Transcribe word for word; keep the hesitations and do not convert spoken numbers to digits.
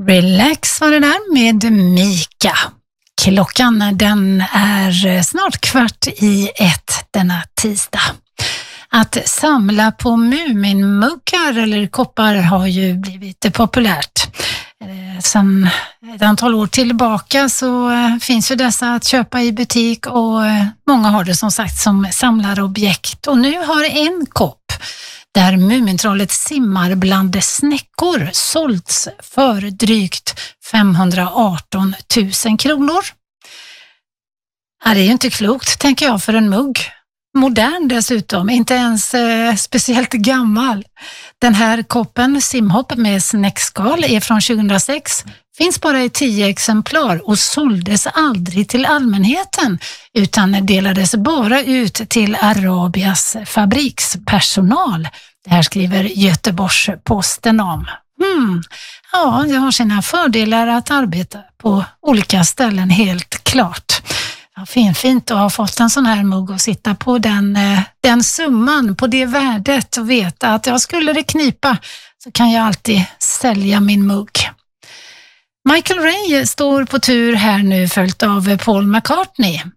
Relax var det där med Mika. Klockan den är snart kvart i ett denna tisdag. Att samla på Muminmuggar eller koppar har ju blivit populärt. Sedan ett antal år tillbaka så finns ju dessa att köpa i butik och många har det som sagt som samlarobjekt. Och nu har en kopp där Mumintrollet simmar bland snäckor sålts för drygt femhundraarton tusen kronor. Ja, det är ju inte klokt, tänker jag, för en mugg. Modern dessutom, inte ens eh, speciellt gammal. Den här koppen simhopp med snäckskal är från tjugohundrasex. Finns bara i tio exemplar och såldes aldrig till allmänheten utan delades bara ut till Arabias fabrikspersonal. Det här skriver Göteborgs-Posten om. Hmm. Ja, det har sina fördelar att arbeta på olika ställen, helt klart. Ja, fint, fint att ha fått en sån här mugg och sitta på den, den summan, på det värdet och veta att jag skulle det knipa så kan jag alltid sälja min mugg. Michael Ray står på tur här nu följt av Paul McCartney.